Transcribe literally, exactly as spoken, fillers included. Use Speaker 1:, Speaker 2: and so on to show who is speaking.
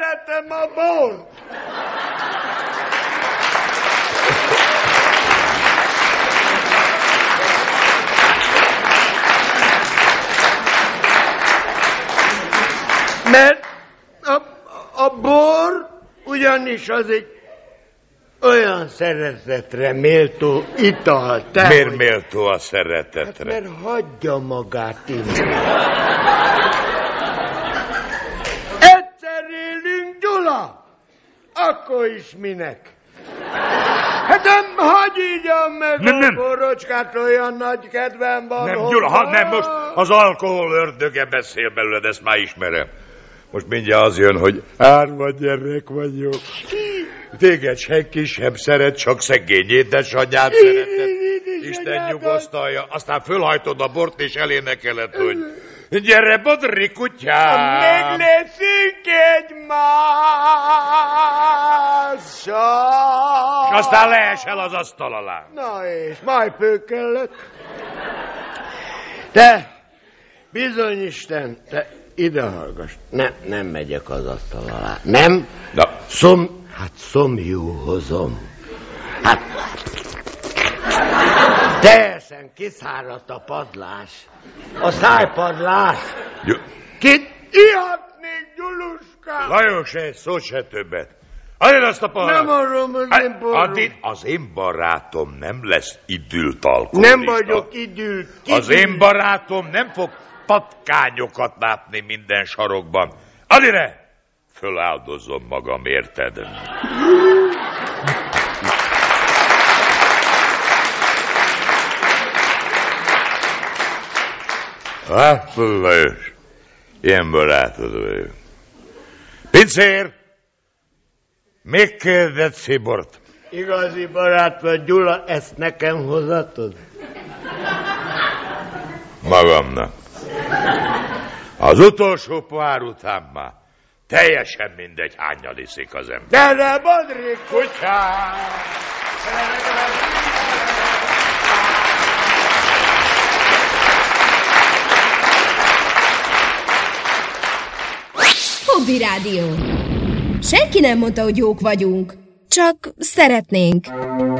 Speaker 1: szeretem a bort. Mert a, a bor ugyanis az egy olyan szeretetre méltó ital. Te,
Speaker 2: Miért
Speaker 1: hogy...
Speaker 2: méltó a szeretetre?
Speaker 1: Hát mert hagyja magát inni. Egyszer élünk, Gyula, akkor is minek? Hát nem hagyjam meg nem, a nem. borocskát, olyan nagy kedvem van.
Speaker 2: Nem, Gyula, ha nem, most az alkohol ördöge beszél belőled, ezt már ismerem. Most mindjárt az jön, hogy árva gyerek vagyok. Téged senki sem szeret, csak szegény édesanyját szereted. Isten nyugosztalja. Aztán fölhajtod a bort, és elénekeled, hogy gyere, Bodri kutyám!
Speaker 1: Még leszünk egymással!
Speaker 2: És aztán leesel az asztal alá.
Speaker 1: Na és majd főkellek. Te, bizony Isten, te ide hallgass. Nem, nem megyek az asztal alá. Nem?
Speaker 2: Na.
Speaker 1: Szom, hát szomjúhozom. Hát... Teljesen kiszáradt a padlás. A szájpadlás.
Speaker 2: Gy-
Speaker 1: Kit ihatnék, Gyuluska?
Speaker 2: Lajos, egy szót se többet. Add azt a palat.
Speaker 1: Nem arrom az én borom.
Speaker 2: Az én barátom nem lesz idült alkoholista.
Speaker 1: Nem vagyok idült.
Speaker 2: Az én barátom nem fog patkányokat látni minden sarokban. Add ide! Föláldozom magam, érted? Hát, Lajos, ilyen barátod vagyok. Pincér! Még kérdett szibort?
Speaker 1: Igazi barát vagy, Gyula, ezt nekem hozatod?
Speaker 2: Magamnak. Az utolsó pohár után már teljesen mindegy, hánnyal iszik az ember.
Speaker 1: Gyere, Bodri kutyám!
Speaker 3: Hobby Rádió. Senki nem mondta, hogy jók vagyunk. Csak szeretnénk.